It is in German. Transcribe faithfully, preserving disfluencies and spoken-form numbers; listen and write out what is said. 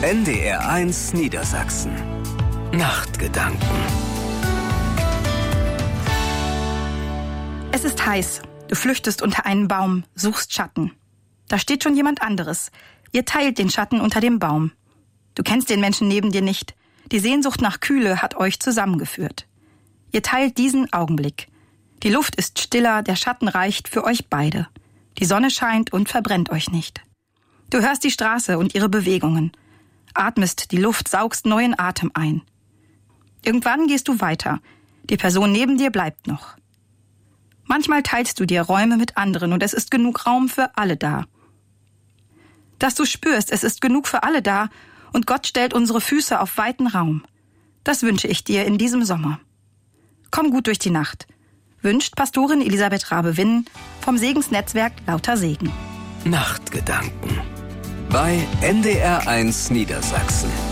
N D R eins Niedersachsen. Nachtgedanken. Es ist heiß. Du flüchtest unter einen Baum, suchst Schatten. Da steht schon jemand anderes. Ihr teilt den Schatten unter dem Baum. Du kennst den Menschen neben dir nicht. Die Sehnsucht nach Kühle hat euch zusammengeführt. Ihr teilt diesen Augenblick. Die Luft ist stiller, der Schatten reicht für euch beide. Die Sonne scheint und verbrennt euch nicht. Du hörst die Straße und ihre Bewegungen. Atmest die Luft, saugst neuen Atem ein. Irgendwann gehst du weiter. Die Person neben dir bleibt noch. Manchmal teilst du dir Räume mit anderen und es ist genug Raum für alle da. Dass du spürst, es ist genug für alle da und Gott stellt unsere Füße auf weiten Raum. Das wünsche ich dir in diesem Sommer. Komm gut durch die Nacht. Wünscht Pastorin Elisabeth Rabe-Winn vom Segensnetzwerk Lauter Segen. Nachtgedanken bei N D R eins Niedersachsen.